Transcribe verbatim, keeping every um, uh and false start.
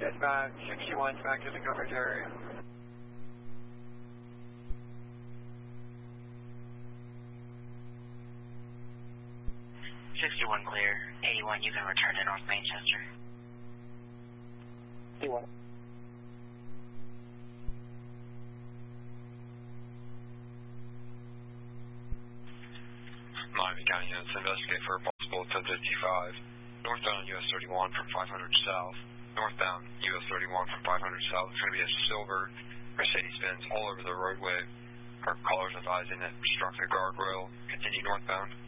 Dispatch sixty-one back to the coverage area. sixty-one clear. eighty-one, you can return to North Manchester. eighty-one. Miami County units investigate for a possible ten fifty-five. Northbound U S thirty-one from five hundred south. Northbound U S thirty-one from five hundred south. It's going to be a silver Mercedes-Benz all over the roadway. Our callers advising that struck the guardrail. Continue northbound.